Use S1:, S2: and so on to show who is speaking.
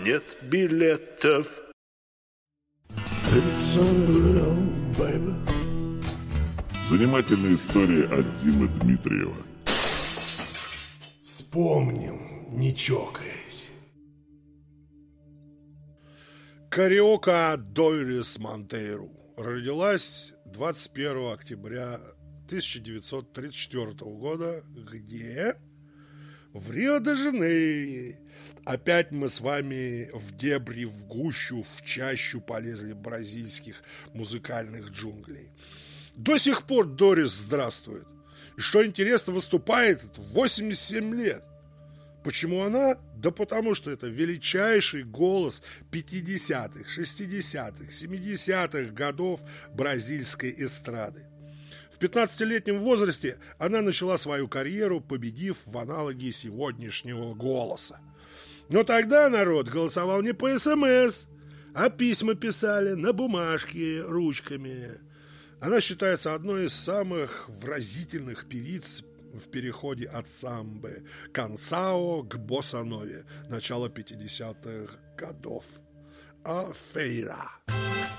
S1: нет билетов.
S2: Занимательная история от Димы Дмитриева.
S3: Вспомним, не чокаясь.
S4: Кариока Дорис Монтейру родилась 21 октября 1934 года. Где? В Рио-де-Жанейро. Опять мы с вами в дебри, в гущу, в чащу полезли бразильских музыкальных джунглей. До сих пор Дорис здравствует. И что интересно, выступает в 87 лет. Почему она? Да потому что это величайший голос 50-х, 60-х, 70-х годов бразильской эстрады. В 15-летнем возрасте она начала свою карьеру, победив в аналоге сегодняшнего «Голоса». Но тогда народ голосовал не по СМС, а письма писали на бумажке ручками. Она считается одной из самых выразительных певиц в переходе от самбы кансао к боссанове начала 50-х годов. А Фейра.